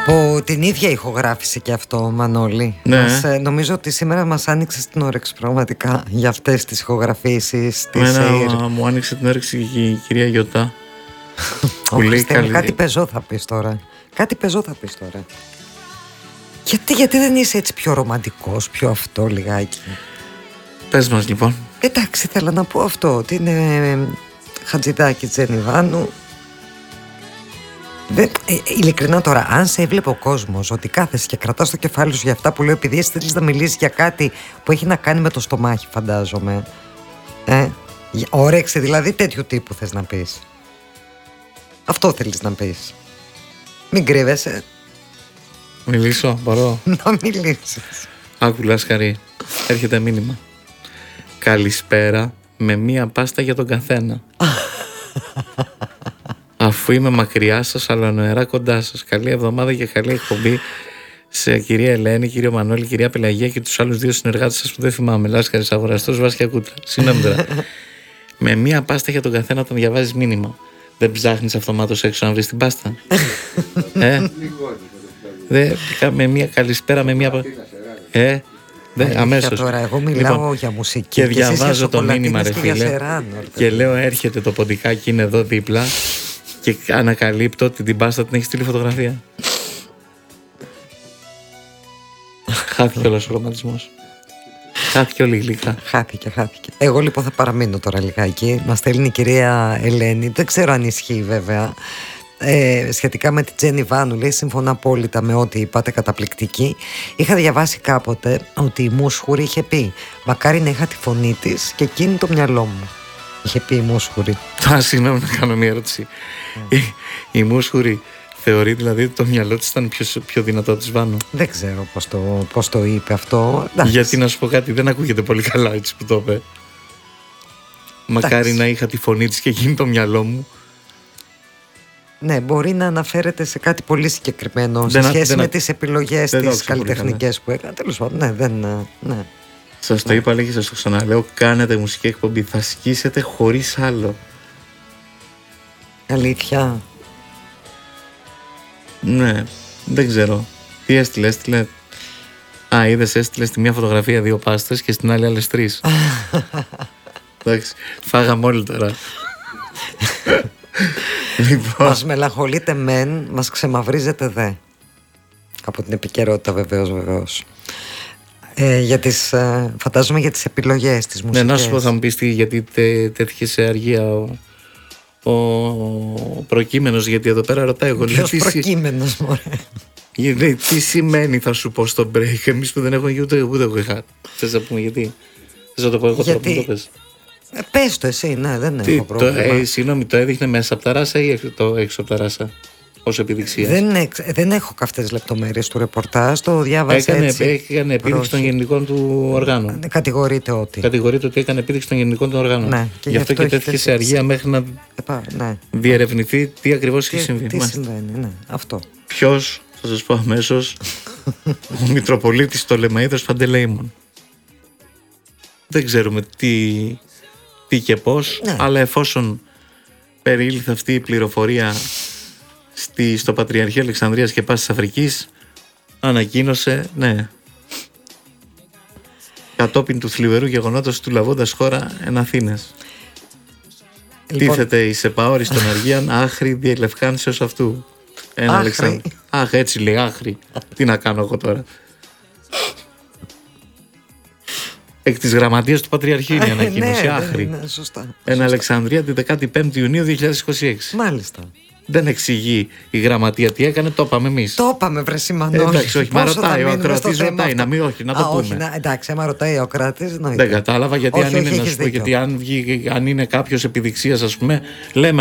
Από την ίδια ηχογράφηση και αυτό, Μανώλη. Ναι. Νομίζω ότι σήμερα μας άνοιξε την όρεξη πραγματικά για αυτές τις ηχογραφήσεις της ΕΙΡ. Μου άνοιξε την όρεξη η κυρία Γιωτά. Κάτι πεζό θα πεις τώρα. Γιατί δεν είσαι έτσι πιο ρομαντικός, πιο αυτό λιγάκι? Πες μας λοιπόν. Εντάξει, θέλω να πω αυτό, ότι είναι Χατζηδάκη Τζενιβάνου. Ειλικρινά τώρα, αν σε έβλεπε ο κόσμος ότι κάθεσαι και κρατάς το κεφάλι σου για αυτά που λέω, επειδή εσύ θέλεις να μιλήσεις για κάτι που έχει να κάνει με το στομάχι, φαντάζομαι. Όρεξη δηλαδή, τέτοιου τύπου θες να πεις? Αυτό θέλεις να πεις? Μην κρύβεσαι. Μιλήσω, μπορώ? Να μιλήσεις. Άκου Λάσκαρη, έρχεται μήνυμα. Καλησπέρα με μία πάστα για τον καθένα. Αφού είμαι μακριά σας, αλλά νοερά κοντά σας. Καλή εβδομάδα και καλή εκπομπή σε κυρία Ελένη, κύριο Μανώλη, κυρία Πελαγία και τους άλλους δύο συνεργάτες σας που δεν θυμάμαι. Λάσκαρης Αγοραστός, Βάσια Κούτρα. Συγγνώμη τώρα. Με μία πάστα για τον καθένα όταν διαβάζεις μήνυμα. Δεν ψάχνεις αυτομάτως έξω να βρεις την πάστα? Με μία καλησπέρα, με μία. Αμέσως. Τώρα, εγώ μιλάω για μουσική και διαβάζω το μήνυμα, ρε φίλε. Και λέω, έρχεται το ποντικάκι, είναι εδώ δίπλα. Και ανακαλύπτω ότι την πάστα την έχει στείλει φωτογραφία. Χάθηκε όλος ο ρομαντισμός. Χάθηκε όλη η γλυκά. Χάθηκε. Εγώ λοιπόν θα παραμείνω τώρα λιγάκι. Μας στέλνει η κυρία Ελένη. Δεν ξέρω αν ισχύει βέβαια. Σχετικά με την Τζένι Βάνου, λέει, συμφωνώ απόλυτα με ό,τι είπατε, καταπληκτική. Είχα διαβάσει κάποτε ότι η Μούσχουρη είχε πει μακάρι να είχα τη φωνή της και εκείνη το μυαλό μου. Είχε πει η Μούσχουρη. Συγγνώμη να κάνω μια ερώτηση. Η Μούσχουρη θεωρεί δηλαδή ότι το μυαλό της ήταν πιο δυνατό της Βάνου? Δεν ξέρω πώς το είπε αυτό. Γιατί να σου πω κάτι, δεν ακούγεται πολύ καλά έτσι που το είπε. Μακάρι να είχα τη φωνή της και εκείνη το μυαλό μου. Ναι, μπορεί να αναφέρεται σε κάτι πολύ συγκεκριμένο σε σχέση με τις επιλογές της καλλιτεχνικές που έκανε. Τέλος πάντων, ναι. Σας το είπα, λέγει, σας το ξαναλέω, κάνετε μουσική εκπομπή, θα σκίσετε χωρίς άλλο. Αλήθεια? Ναι, δεν ξέρω. Τι έστειλε? Είδες, έστειλε στη μία φωτογραφία 2 πάστες και στην άλλη άλλες 3. Εντάξει, φάγαμε όλοι τώρα. Λοιπόν. Μας μελαγχολείτε μεν, μας ξεμαυρίζετε δε. Από την επικαιρότητα βεβαίως. Φαντάζομαι για τις επιλογές της μουσικής. Ναι, να σου πω, θα μου πεις γιατί τέθηκε σε αργία ο προκείμενος, γιατί εδώ πέρα ρωτάει εγώ. Ποιος προκείμενος, μωρέ? Τι σημαίνει, θα σου πω στο break, εμείς που δεν έχουμε ούτε εγώ είχα. Θες να πούμε γιατί? Θες να το πω εγώ τώρα που το πες? Πες το εσύ, ναι, δεν έχω πρόβλημα. Συγγνώμη, το έδειχνε μέσα από τα ράσα ή το έξω από τα ράσα ως επιδειξία? Δεν έχω καυτές λεπτομέρειες του ρεπορτάζ, το διάβασα έτσι. Έκανε επίδειξη των γενικών του οργάνων. Κατηγορείται ότι έκανε επίδειξη των γενικών του οργάνων. Ναι, γι' αυτό και τέθηκε σε αργία μέχρι να διερευνηθεί τι ακριβώς έχει συμβεί. Τι συμβαίνει, ναι, αυτό. Ποιος, θα σας πω αμέσως, ο Μητροπολίτης Πτολεμαΐδος Παντελεήμων. Δεν ξέρουμε τι και πώς, αλλά εφόσον περιήλθε αυτή η πληροφορία στο Πατριαρχείο Αλεξανδρίας και Πάσης Αφρικής, ανακοίνωσε, κατόπιν του θλιβερού γεγονότος του λαβώντας χώρα εν Αθήνες. Λοιπόν, τίθεται εις επαόριστον αργίαν άχρη διελευκάνσεως αυτού. Έτσι λέει, άχρη. Τι να κάνω εγώ τώρα? Εκ της Γραμματείας του Πατριαρχείου είναι η ανακοίνωση, άχρη. Ναι, σωστά. Εν Αλεξανδρία την 15η Ιουνίου 2026. Μάλιστα. Δεν εξηγεί η Γραμματεία τι έκανε, το είπαμε εμείς. Το είπαμε, βρε Σιμανώλη. Εντάξει, όχι, μα ρωτάει ο ακροατής, ρωτάει, να το πούμε. Εντάξει, άμα ρωτάει ο ακροατής, δεν κατάλαβα, γιατί αν είναι, να σου πω, γιατί αν είναι κάποιος επιδειξίας, ας πούμε, λέμε